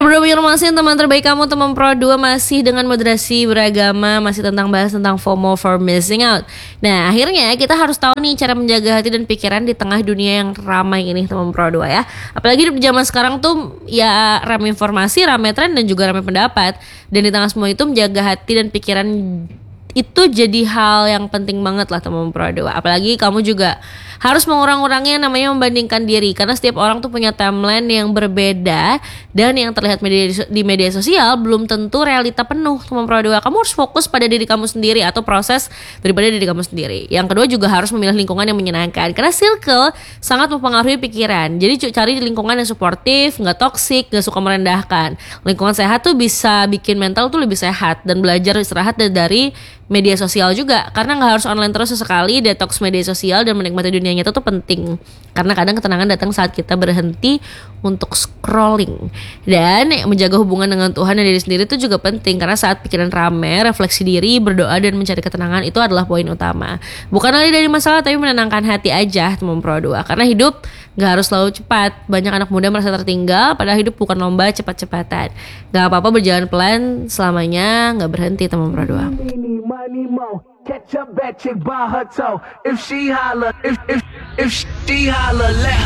Bro, informasi teman terbaik kamu teman Pro 2 masih dengan moderasi beragama, masih tentang bahas tentang FOMO for missing out. Nah, akhirnya kita harus tahu nih cara menjaga hati dan pikiran di tengah dunia yang ramai ini teman Pro 2 ya. Apalagi di zaman sekarang tuh ya ramai informasi, ramai tren dan juga ramai pendapat. Dan di tengah semua itu menjaga hati dan pikiran itu jadi hal yang penting banget lah teman Pro 2. Apalagi kamu juga harus mengurang-urangnya namanya membandingkan diri, karena setiap orang tuh punya timeline yang berbeda dan yang terlihat di media sosial belum tentu realita penuh teman Pro 2. Kamu harus fokus pada diri kamu sendiri atau proses daripada diri kamu sendiri. Yang kedua juga harus memilih lingkungan yang menyenangkan, karena circle sangat mempengaruhi pikiran. Jadi cari lingkungan yang suportif, nggak toksik, nggak suka merendahkan. Lingkungan sehat tuh bisa bikin mental tuh lebih sehat dan belajar istirahat dari media sosial juga, karena nggak harus online terus. Sesekali detox media sosial dan menikmati dunia nyata tuh penting, karena kadang ketenangan datang saat kita berhenti untuk scrolling. Dan menjaga hubungan dengan Tuhan dan diri sendiri itu juga penting, karena saat pikiran rame, refleksi diri, berdoa dan mencari ketenangan itu adalah poin utama. Bukan lari dari masalah, tapi menenangkan hati aja teman Pro 2, karena hidup gak harus selalu cepat. Banyak anak muda merasa tertinggal, padahal hidup bukan lomba cepat-cepatan. Gak apa-apa berjalan pelan, selamanya gak berhenti teman Pro 2. Catch a bad chick by her toe. If she holler, if she holler, let